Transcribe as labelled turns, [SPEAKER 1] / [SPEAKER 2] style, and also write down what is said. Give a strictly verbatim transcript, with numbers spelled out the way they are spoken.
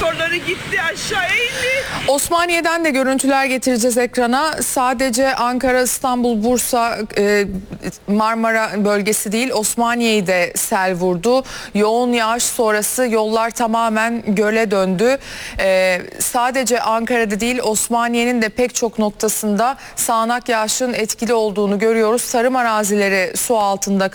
[SPEAKER 1] motorları gitti, aşağı indi.
[SPEAKER 2] Osmaniye'den de görüntüler getireceğiz ekrana. Sadece Ankara, İstanbul, Bursa, e, Marmara bölgesi değil, Osmaniye'yi de sel vurdu. Yoğun yağış sonrası yollar tamamen göle döndü. E, sadece Ankara'da değil, Osmaniye'nin de pek çok noktasında sağanak yağışın etkili olduğunu görüyoruz. Tarım arazileri su altında